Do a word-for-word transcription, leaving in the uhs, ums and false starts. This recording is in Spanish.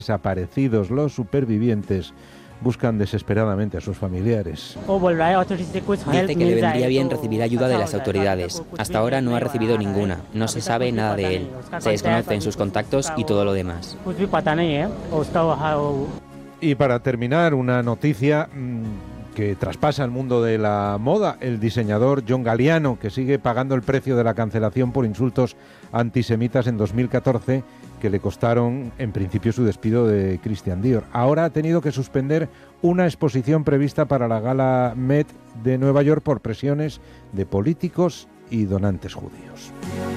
Desaparecidos, los supervivientes buscan desesperadamente a sus familiares. Dice que le vendría bien recibir ayuda de las autoridades. Hasta ahora no ha recibido ninguna. No se sabe nada de él. Se desconocen sus contactos y todo lo demás. Y para terminar, una noticia mmm, que traspasa el mundo de la moda. El diseñador John Galliano, que sigue pagando el precio de la cancelación por insultos antisemitas en dos mil catorce, que le costaron en principio su despido de Christian Dior. Ahora ha tenido que suspender una exposición prevista para la Gala Met de Nueva York por presiones de políticos y donantes judíos.